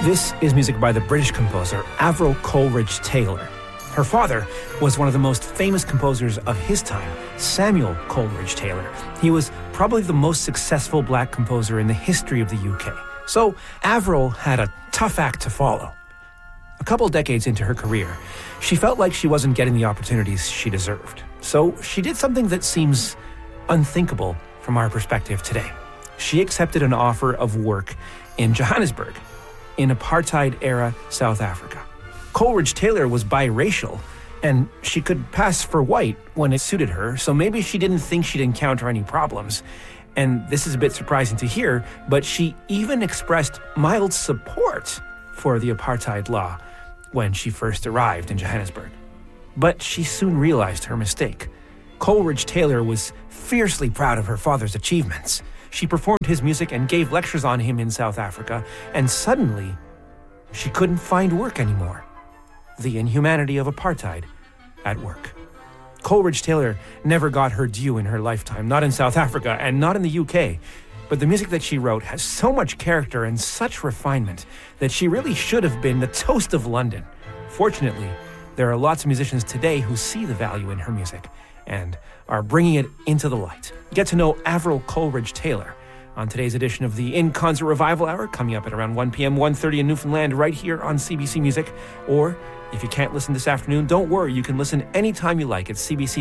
This is music by the British composer Avril Coleridge Taylor. Her father was one of the most famous composers of his time, Samuel Coleridge Taylor. He was probably the most successful black composer in the history of the UK. So Avril had a tough act to follow. A couple decades into her career, she felt like she wasn't getting the opportunities she deserved. So she did something that seems unthinkable from our perspective today. She accepted an offer of work in Johannesburg, in apartheid-era South Africa. Coleridge Taylor was biracial, and she could pass for white when it suited her, so maybe she didn't think she'd encounter any problems. And this is a bit surprising to hear, but she even expressed mild support for the apartheid law when she first arrived in Johannesburg. But she soon realized her mistake. Coleridge Taylor was fiercely proud of her father's achievements. She performed his music and gave lectures on him in South Africa, and suddenly, she couldn't find work anymore. The inhumanity of apartheid at work. Coleridge Taylor never got her due in her lifetime, not in South Africa and not in the UK. But the music that she wrote has so much character and such refinement that she really should have been the toast of London. Fortunately, there are lots of musicians today who see the value in her music and are bringing it into the light. Get to know Avril Coleridge Taylor on today's edition of the In Concert Revival Hour, coming up at around 1 p.m., 1:30 in Newfoundland, right here on CBC Music. Or if you can't listen this afternoon, don't worry, you can listen anytime you like at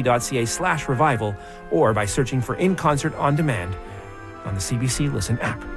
cbc.ca/revival or by searching for In Concert on Demand on the CBC Listen app.